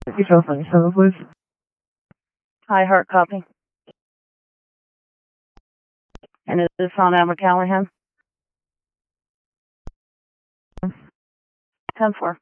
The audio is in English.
You telephone yourself, please. Hi, hard copy. And is this on Albert Callahan? 10-4.